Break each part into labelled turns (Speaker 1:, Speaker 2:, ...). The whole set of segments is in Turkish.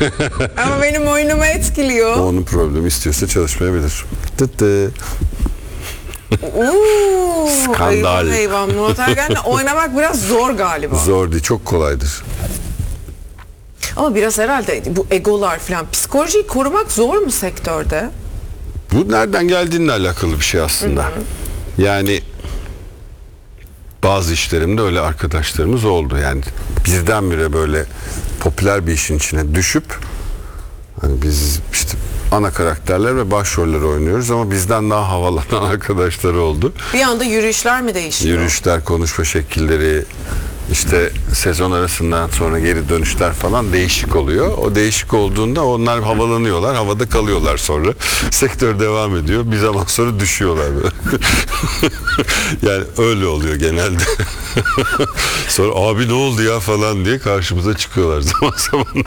Speaker 1: Ama benim oyunumu etkiliyor.
Speaker 2: Onun problemi, istiyorsa çalışmayabilir. Tıttı. Skandal.
Speaker 1: Eyvah. Murat Ergen'le oynamak biraz zor galiba.
Speaker 2: Zor değil, çok kolaydır.
Speaker 1: Ama biraz herhalde bu egolar falan, psikolojiyi korumak zor mu sektörde?
Speaker 2: Bu nereden geldiğinle alakalı bir şey aslında. Yani bazı işlerimde öyle arkadaşlarımız oldu. Yani birdenbire böyle popüler bir işin içine düşüp, hani biz işte ana karakterler ve başroller oynuyoruz ama bizden daha havalanan arkadaşları oldu.
Speaker 1: Bir anda yürüyüşler mi değişiyor?
Speaker 2: Yürüyüşler, konuşma şekilleri, işte sezon arasından sonra geri dönüşler falan değişik oluyor. O değişik olduğunda onlar havalanıyorlar, havada kalıyorlar sonra. Sektör devam ediyor. Bir zaman sonra düşüyorlar böyle. Yani öyle oluyor genelde. Sonra abi ne oldu ya falan diye karşımıza çıkıyorlar zaman zaman.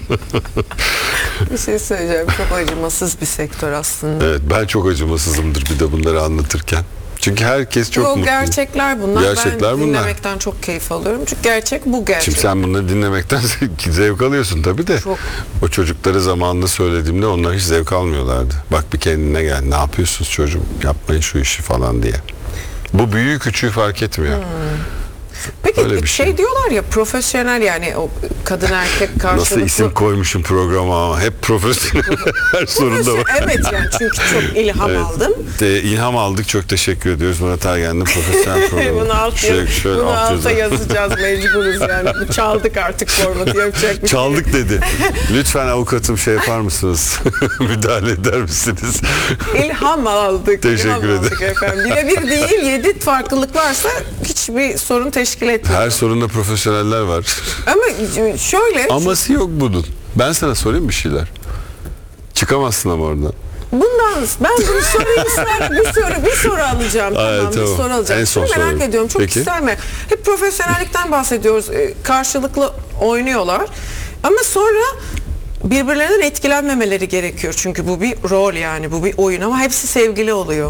Speaker 1: Bir şey söyleyeceğim. Çok acımasız bir sektör aslında.
Speaker 2: Evet, ben çok acımasızımdır bir de bunları anlatırken. Çünkü herkes çok mutlu.
Speaker 1: Gerçekler bunlar.
Speaker 2: Gerçekler
Speaker 1: ben
Speaker 2: bunlar.
Speaker 1: dinlemekten çok keyif alıyorum. Çünkü gerçek bu gerçek.
Speaker 2: Şimdi sen bunları dinlemekten zevk alıyorsun tabii de.
Speaker 1: Çok.
Speaker 2: O çocukları zamanında söylediğimde onlar hiç zevk almıyorlardı. Bak bir kendine gel. Ne yapıyorsunuz çocuğum? Yapmayın şu işi falan diye. Bu büyüğü küçüğü fark etmiyor.
Speaker 1: Peki
Speaker 2: Öyle bir şey.
Speaker 1: diyorlar ya, profesyonel, yani o kadın erkek karşılıklı.
Speaker 2: Nasıl isim koymuşum programa ama hep profesyonel. Her sorunda var.
Speaker 1: Evet, yani çünkü çok ilham aldım.
Speaker 2: İlham aldık. Çok teşekkür ediyoruz Murat Ergen'in profesyonel programı.
Speaker 1: Bunu alta yazacağız, mecburuz yani. Çaldık artık formatı, yapacak bir
Speaker 2: Çaldık dedi. Lütfen avukatım şey yapar mısınız? Müdahale eder misiniz?
Speaker 1: İlham aldık.
Speaker 2: Teşekkür ederim.
Speaker 1: Efendim. Birebir değil, 7 farklılık varsa hiçbir sorun teşkil etmiyor.
Speaker 2: Her sorunda profesyoneller var.
Speaker 1: Ama şöyle.
Speaker 2: Aması yok bunun. Ben sana sorayım bir şeyler. Çıkamazsın ama oradan.
Speaker 1: Ben bunu sorayım, bir soru alacağım.
Speaker 2: Ay,
Speaker 1: tamam. Bir soru alacağım.
Speaker 2: En son
Speaker 1: Şunu merak
Speaker 2: sorayım.
Speaker 1: ediyorum. Çok
Speaker 2: Peki.
Speaker 1: kişisel mi? Hep profesyonellikten bahsediyoruz. Karşılıklı oynuyorlar. Ama sonra birbirlerinden etkilenmemeleri gerekiyor. Çünkü bu bir rol, yani bu bir oyun, ama hepsi sevgili oluyor.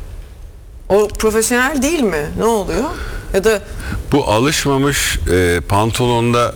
Speaker 1: O profesyonel değil mi? Ne oluyor? Ya da
Speaker 2: Bu alışmamış pantolonda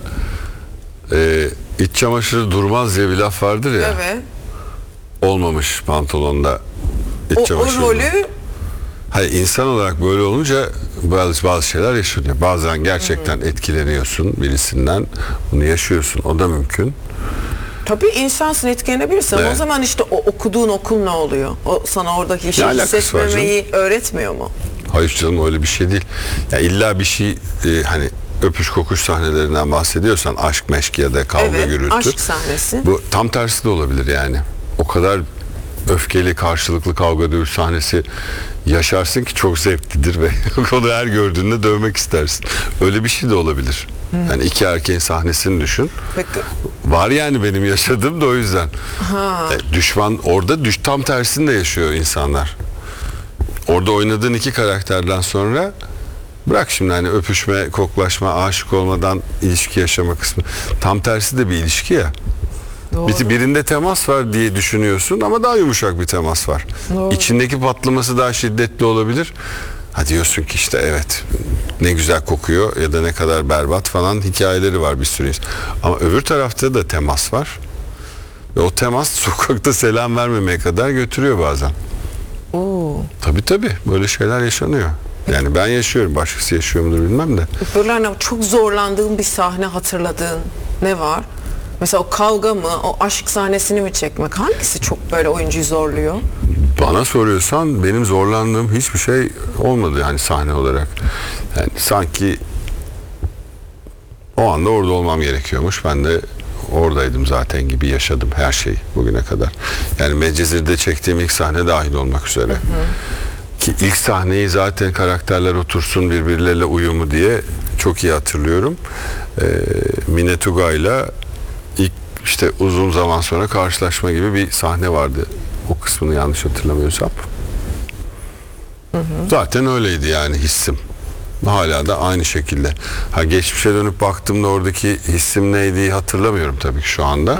Speaker 2: iç çamaşırı durmaz diye bir laf vardır ya.
Speaker 1: evet.
Speaker 2: Olmamış pantolonda iç
Speaker 1: O
Speaker 2: çamaşırı.
Speaker 1: rolü
Speaker 2: Hayır, insan olarak böyle olunca bazı şeyler yaşanıyor. Bazen gerçekten etkileniyorsun birisinden. Bunu yaşıyorsun. O da mümkün.
Speaker 1: tabii insansın, etkilenebilirsin.
Speaker 2: Evet.
Speaker 1: O zaman işte o okuduğun okul ne oluyor? O sana oradaki işi
Speaker 2: Ne alakası var
Speaker 1: hissetmemeyi öğretmiyor mu?
Speaker 2: Hayır canım, öyle bir şey değil. Ya illa bir şey hani öpüş kokuş sahnelerinden bahsediyorsan, aşk meşk ya da kavga
Speaker 1: Evet,
Speaker 2: gürültü.
Speaker 1: aşk sahnesi.
Speaker 2: Bu tam tersi de olabilir yani. O kadar öfkeli karşılıklı kavga dövüş sahnesi yaşarsın ki çok zevklidir ve onu her gördüğünde dövmek istersin. Öyle bir şey de olabilir. Yani iki erkeğin sahnesini düşün.
Speaker 1: Peki.
Speaker 2: Var yani, benim yaşadığım da o yüzden. Düşman orada tam tersini de yaşıyor insanlar. Orada oynadığın iki karakterden sonra bırak şimdi hani öpüşme, koklaşma, aşık olmadan ilişki yaşama kısmı. Tam tersi de bir ilişki ya.
Speaker 1: Doğru.
Speaker 2: Birinde temas var diye düşünüyorsun ama daha yumuşak bir temas var.
Speaker 1: Doğru.
Speaker 2: İçindeki patlaması daha şiddetli olabilir. Ha diyorsun ki işte evet, ne güzel kokuyor ya da ne kadar berbat falan hikayeleri var bir sürü. Ama öbür tarafta da temas var. Ve o temas sokakta selam vermemeye kadar götürüyor bazen.
Speaker 1: Oo.
Speaker 2: Tabii böyle şeyler yaşanıyor. Yani ben yaşıyorum, başkası yaşıyor mudur bilmem de.
Speaker 1: Böyle hani çok zorlandığın bir sahne hatırladığın ne var? Mesela o kavga mı, o aşk sahnesini mi çekmek? Hangisi çok böyle oyuncuyu zorluyor?
Speaker 2: Bana soruyorsan benim zorlandığım hiçbir şey olmadı yani sahne olarak. Yani sanki o anda orada olmam gerekiyormuş. Ben de oradaydım zaten gibi yaşadım her şeyi bugüne kadar. Yani Medcezir'de çektiğim ilk sahne dahil olmak üzere. Ki ilk sahneyi zaten karakterler otursun birbirleriyle uyumu diye çok iyi hatırlıyorum. Mine Tugay'la ilk işte uzun zaman sonra karşılaşma gibi bir sahne vardı. O kısmını yanlış hatırlamıyorsam. Zaten öyleydi yani hissim. Hala da aynı şekilde. Geçmişe dönüp baktığımda oradaki hissim neydi hatırlamıyorum tabii ki şu anda.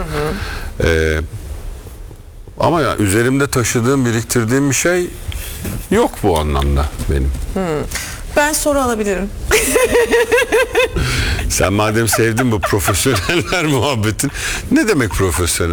Speaker 2: Ama ya üzerimde taşıdığım, biriktirdiğim bir şey yok bu anlamda benim.
Speaker 1: Ben soru alabilirim.
Speaker 2: Sen madem sevdin bu profesyoneller muhabbetin, ne demek profesyonel?